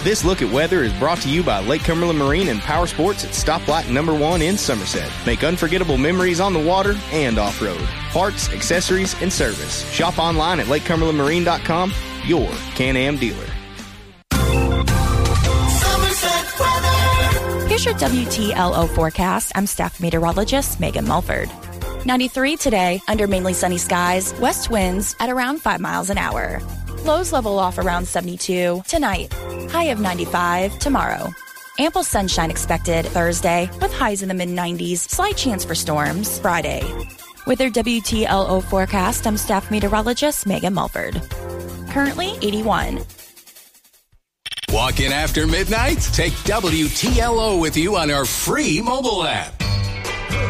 This look at weather is brought to you by Lake Cumberland Marine and Power Sports at Stoplight number 1 in Somerset. Make unforgettable memories on the water and off-road. Parts, accessories, and service. Shop online at lakecumberlandmarine.com, your Can-Am dealer. Here's your WTLO forecast. I'm staff meteorologist Megan Mulford. 93 today, under mainly sunny skies, west winds at around 5 miles an hour. Lows level off around 72 tonight, high of 95 tomorrow. Ample sunshine expected Thursday with highs in the mid-90s, slight chance for storms Friday. With their WTLO forecast, I'm staff meteorologist Megan Mulford. Currently 81. Walk in after midnight? Take WTLO with you on our free mobile app.